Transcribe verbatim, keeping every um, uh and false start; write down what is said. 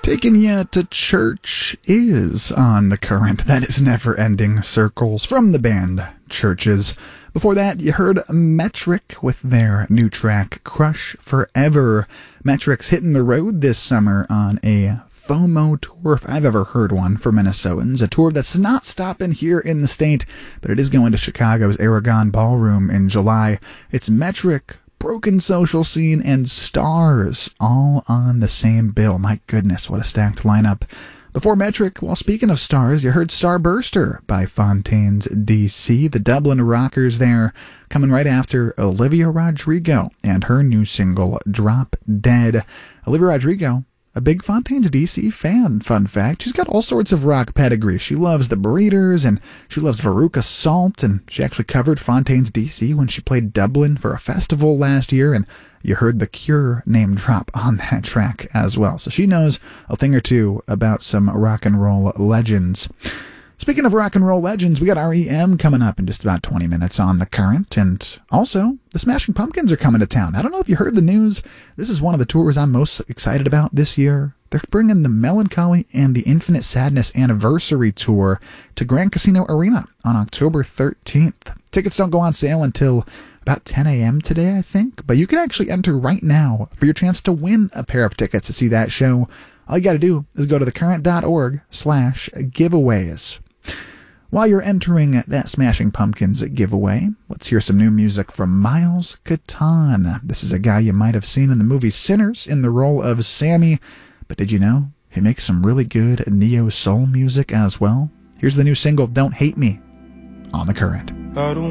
Taking you to church is on the current. That is Never-Ending Circles from the band Churches. Before that, you heard Metric with their new track, Crush Forever. Metric's hitting the road this summer on a FOMO tour, if I've ever heard one, for Minnesotans. A tour that's not stopping here in the state, but it is going to Chicago's Aragon Ballroom in July. It's Metric, Broken Social Scene, and Stars, all on the same bill. My goodness, what a stacked lineup. Before Metric, well, speaking of stars, you heard Starburster by Fontaines D C, the Dublin Rockers there, coming right after Olivia Rodrigo and her new single, Drop Dead. Olivia Rodrigo, a big Fontaines D C fan, fun fact. She's got all sorts of rock pedigree. She loves the Breeders, and she loves Veruca Salt, and she actually covered Fontaines D C when she played Dublin for a festival last year, and you heard The Cure name drop on that track as well. So she knows a thing or two about some rock and roll legends. Speaking of rock and roll legends, we got R E M coming up in just about twenty minutes on The Current, and also the Smashing Pumpkins are coming to town. I don't know if you heard the news. This is one of the tours I'm most excited about this year. They're bringing the Melancholy and the Infinite Sadness Anniversary Tour to Grand Casino Arena on October thirteenth. Tickets don't go on sale until about ten a.m. today, I think, but you can actually enter right now for your chance to win a pair of tickets to see that show. All you got to do is go to thecurrent.org slash giveaways. While you're entering that Smashing Pumpkins giveaway, let's hear some new music from Miles Catan. This is a guy you might have seen in the movie Sinners in the role of Sammy, but did you know he makes some really good neo-soul music as well? Here's the new single, Don't Hate Me, on The Current. I don't